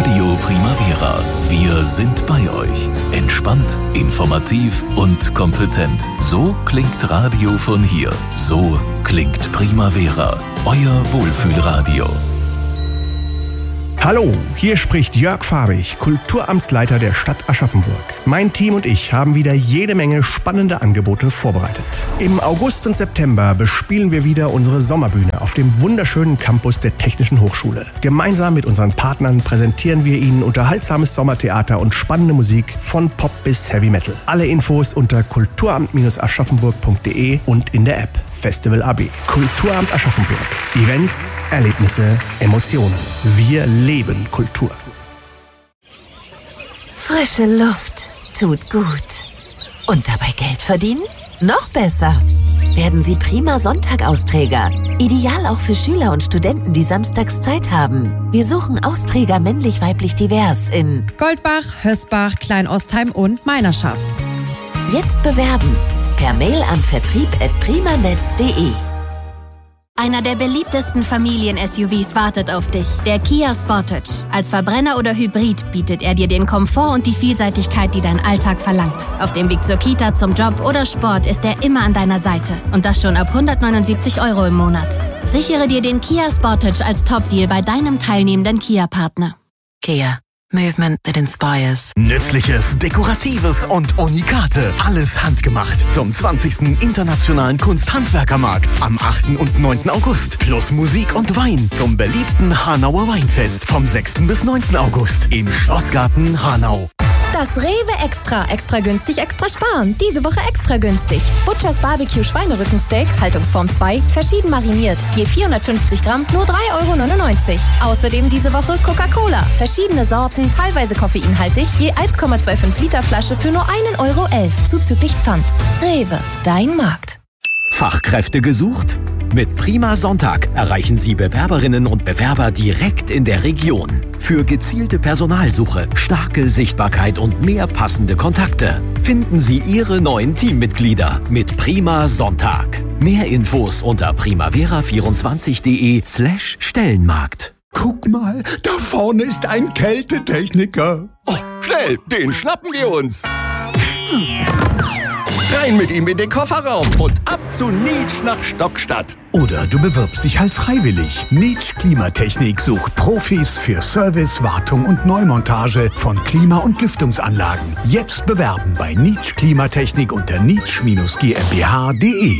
Radio Primavera. Wir sind bei euch. Entspannt, informativ und kompetent. So klingt Radio von hier. So klingt Primavera. Euer Wohlfühlradio. Hallo, hier spricht Jörg Farbig, Kulturamtsleiter der Stadt Aschaffenburg. Mein Team und ich haben wieder jede Menge spannende Angebote vorbereitet. Im August und September bespielen wir wieder unsere Sommerbühne auf dem wunderschönen Campus der Technischen Hochschule. Gemeinsam mit unseren Partnern präsentieren wir Ihnen unterhaltsames Sommertheater und spannende Musik von Pop bis Heavy Metal. Alle Infos unter kulturamt-aschaffenburg.de und in der App Festival AB. Kulturamt Aschaffenburg. Events, Erlebnisse, Emotionen. Wir leben Kultur. Frische Luft tut gut. Und dabei Geld verdienen? Noch besser. Werden Sie prima Sonntag-Austräger. Ideal auch für Schüler und Studenten, die samstags Zeit haben. Wir suchen Austräger männlich-weiblich divers in Goldbach, Hösbach, Kleinostheim und Meinerschaft. Jetzt bewerben. Per Mail an vertrieb@primanet.de. Einer der beliebtesten Familien-SUVs wartet auf dich. Der Kia Sportage. Als Verbrenner oder Hybrid bietet er dir den Komfort und die Vielseitigkeit, die dein Alltag verlangt. Auf dem Weg zur Kita, zum Job oder Sport ist er immer an deiner Seite. Und das schon ab 179 € im Monat. Sichere dir den Kia Sportage als Top-Deal bei deinem teilnehmenden Kia-Partner. Kia. Movement that inspires. Nützliches, Dekoratives und Unikate. Alles handgemacht. Zum 20. Internationalen Kunsthandwerkermarkt am 8. und 9. August. Plus Musik und Wein zum beliebten Hanauer Weinfest vom 6. bis 9. August im Schlossgarten Hanau. Das Rewe Extra. Extra günstig, extra sparen. Diese Woche extra günstig. Butchers Barbecue Schweinerückensteak, Haltungsform 2, verschieden mariniert. Je 450 Gramm, nur 3,99 €. Außerdem diese Woche Coca-Cola. Verschiedene Sorten, teilweise koffeinhaltig. Je 1,25 Liter Flasche für nur 1,11 € zuzüglich Pfand. Rewe, dein Markt. Fachkräfte gesucht? Mit Prima Sonntag erreichen Sie Bewerberinnen und Bewerber direkt in der Region. Für gezielte Personalsuche, starke Sichtbarkeit und mehr passende Kontakte finden Sie Ihre neuen Teammitglieder mit Prima Sonntag. Mehr Infos unter primavera24.de/Stellenmarkt. Guck mal, da vorne ist ein Kältetechniker. Oh, schnell, den schnappen wir uns. Rein mit ihm in den Kofferraum und ab zu Nitsch nach Stockstadt. Oder du bewirbst dich halt freiwillig. Nitsch Klimatechnik sucht Profis für Service, Wartung und Neumontage von Klima- und Lüftungsanlagen. Jetzt bewerben bei Nitsch Klimatechnik unter nitsch-gmbh.de.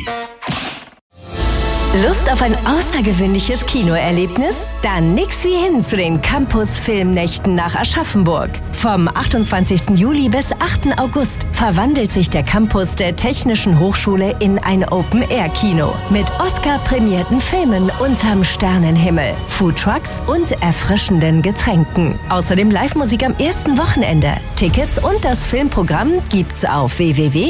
Lust auf ein außergewöhnliches Kinoerlebnis? Dann nix wie hin zu den Campus-Filmnächten nach Aschaffenburg. Vom 28. Juli bis 8. August verwandelt sich der Campus der Technischen Hochschule in ein Open-Air-Kino mit Oscar-prämierten Filmen unterm Sternenhimmel, Foodtrucks und erfrischenden Getränken. Außerdem Live-Musik am ersten Wochenende. Tickets und das Filmprogramm gibt's auf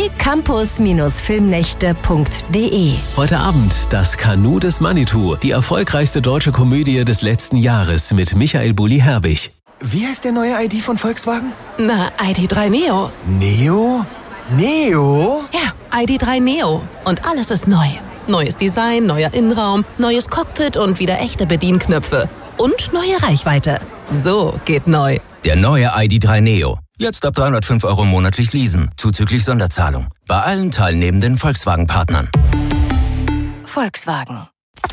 www.campus-filmnächte.de. Heute Abend das Kanu des Manitou, die erfolgreichste deutsche Komödie des letzten Jahres mit Michael Bulli-Herbig. Wie heißt der neue ID von Volkswagen? Na, ID.3 Neo. Neo? Neo? Ja, ID.3 Neo. Und alles ist neu. Neues Design, neuer Innenraum, neues Cockpit und wieder echte Bedienknöpfe. Und neue Reichweite. So geht neu. Der neue ID.3 Neo. Jetzt ab 305 € monatlich leasen, zuzüglich Sonderzahlung. Bei allen teilnehmenden Volkswagen-Partnern. Volkswagen.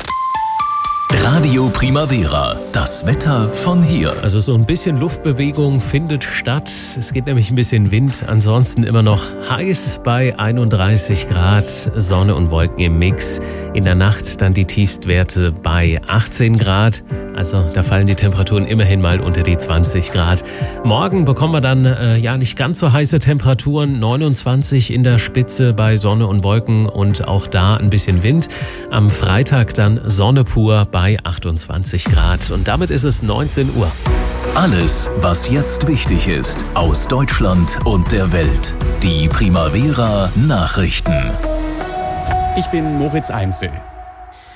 Radio Primavera, das Wetter von hier. Also so ein bisschen Luftbewegung findet statt. Es geht nämlich ein bisschen Wind. Ansonsten immer noch heiß bei 31 Grad, Sonne und Wolken im Mix. In der Nacht dann die Tiefstwerte bei 18 Grad. Also da fallen die Temperaturen immerhin mal unter die 20 Grad. Morgen bekommen wir dann nicht ganz so heiße Temperaturen. 29 in der Spitze bei Sonne und Wolken und auch da ein bisschen Wind. Am Freitag dann Sonne pur bei 28 Grad. Und damit ist es 19 Uhr. Alles, was jetzt wichtig ist, aus Deutschland und der Welt. Die Primavera Nachrichten. Ich bin Moritz Einzel.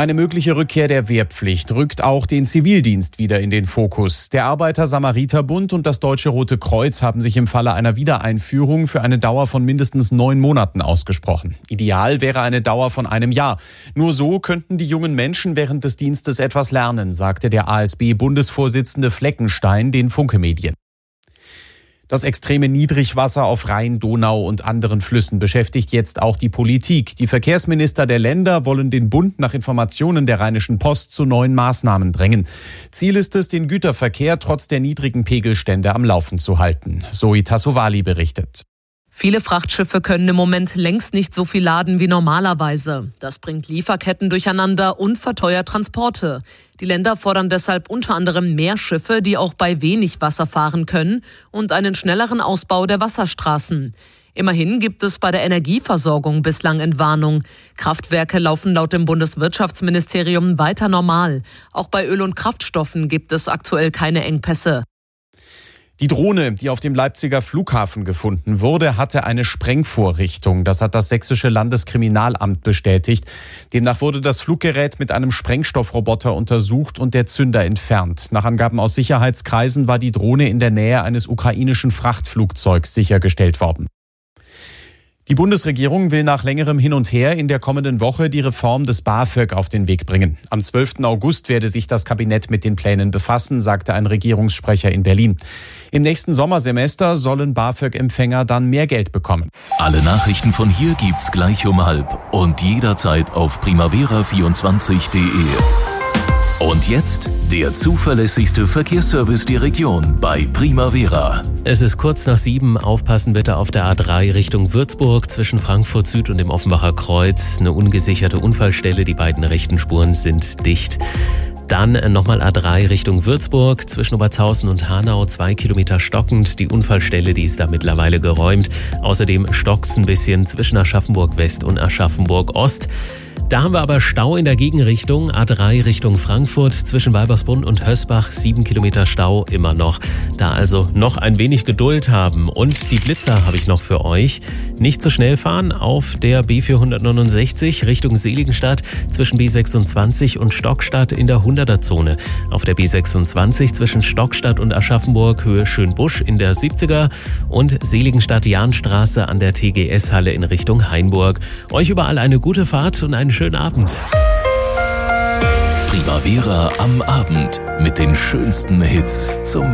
Eine mögliche Rückkehr der Wehrpflicht rückt auch den Zivildienst wieder in den Fokus. Der Arbeiter-Samariter-Bund und das Deutsche Rote Kreuz haben sich im Falle einer Wiedereinführung für eine Dauer von mindestens 9 Monaten ausgesprochen. Ideal wäre eine Dauer von einem Jahr. Nur so könnten die jungen Menschen während des Dienstes etwas lernen, sagte der ASB-Bundesvorsitzende Fleckenstein den Funke-Medien. Das extreme Niedrigwasser auf Rhein, Donau und anderen Flüssen beschäftigt jetzt auch die Politik. Die Verkehrsminister der Länder wollen den Bund nach Informationen der Rheinischen Post zu neuen Maßnahmen drängen. Ziel ist es, den Güterverkehr trotz der niedrigen Pegelstände am Laufen zu halten. Zoe Tassovali berichtet. Viele Frachtschiffe können im Moment längst nicht so viel laden wie normalerweise. Das bringt Lieferketten durcheinander und verteuert Transporte. Die Länder fordern deshalb unter anderem mehr Schiffe, die auch bei wenig Wasser fahren können, und einen schnelleren Ausbau der Wasserstraßen. Immerhin gibt es bei der Energieversorgung bislang Entwarnung. Kraftwerke laufen laut dem Bundeswirtschaftsministerium weiter normal. Auch bei Öl und Kraftstoffen gibt es aktuell keine Engpässe. Die Drohne, die auf dem Leipziger Flughafen gefunden wurde, hatte eine Sprengvorrichtung. Das hat das sächsische Landeskriminalamt bestätigt. Demnach wurde das Fluggerät mit einem Sprengstoffroboter untersucht und der Zünder entfernt. Nach Angaben aus Sicherheitskreisen war die Drohne in der Nähe eines ukrainischen Frachtflugzeugs sichergestellt worden. Die Bundesregierung will nach längerem Hin und Her in der kommenden Woche die Reform des BAföG auf den Weg bringen. Am 12. August werde sich das Kabinett mit den Plänen befassen, sagte ein Regierungssprecher in Berlin. Im nächsten Sommersemester sollen BAföG-Empfänger dann mehr Geld bekommen. Alle Nachrichten von hier gibt's gleich um 12 und jederzeit auf primavera24.de. Und jetzt der zuverlässigste Verkehrsservice der Region bei Primavera. Es ist kurz nach 7. Aufpassen bitte auf der A3 Richtung Würzburg zwischen Frankfurt Süd und dem Offenbacher Kreuz. Eine ungesicherte Unfallstelle, die beiden rechten Spuren sind dicht. Dann nochmal A3 Richtung Würzburg zwischen Obertshausen und Hanau, 2 Kilometer stockend. Die Unfallstelle, die ist da mittlerweile geräumt. Außerdem stockt's ein bisschen zwischen Aschaffenburg West und Aschaffenburg Ost. Da haben wir aber Stau in der Gegenrichtung. A3 Richtung Frankfurt zwischen Walbersbrunn und Hösbach, 7 Kilometer Stau immer noch. Da also noch ein wenig Geduld haben. Und die Blitzer habe ich noch für euch. Nicht zu schnell fahren auf der B469 Richtung Seligenstadt zwischen B26 und Stockstadt in der 100er-Zone. Auf der B26 zwischen Stockstadt und Aschaffenburg Höhe Schönbusch in der 70er und Seligenstadt-Jahnstraße an der TGS-Halle in Richtung Hainburg. Euch überall eine gute Fahrt und einen schönen Abend. Primavera am Abend mit den schönsten Hits zum